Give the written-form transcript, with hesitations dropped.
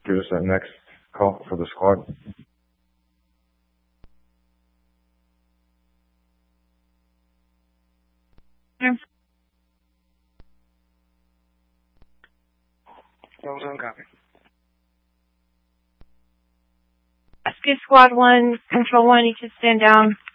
give us that next call for the squad. Copy. Rescue Squad 1, Control 1, you can stand down.